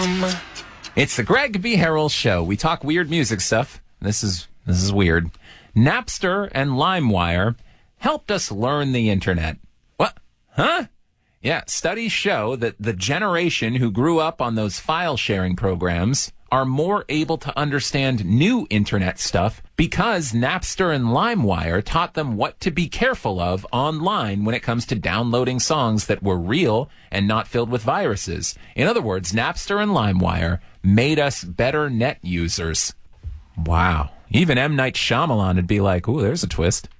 It's the Greg B. Harrell Show. We talk weird music stuff. This is weird. Napster and LimeWire helped us learn the internet. What? Huh? Yeah, studies show that the generation who grew up on those file sharing programs are more able to understand new internet stuff because Napster and LimeWire taught them what to be careful of online when it comes to downloading songs that were real and not filled with viruses. In other words, Napster and LimeWire made us better net users. Wow. Even M. Night Shyamalan would be like, ooh, there's a twist.